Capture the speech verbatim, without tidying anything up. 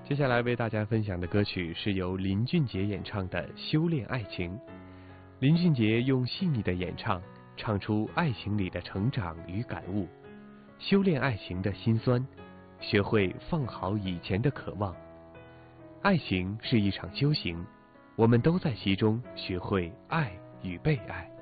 接下来为大家分享的歌曲是由林俊杰演唱的《修炼爱情》。林俊杰用细腻的演唱，唱出爱情里的成长与感悟，修炼爱情的辛酸，学会放好以前的渴望。爱情是一场修行，我们都在其中学会爱与被爱。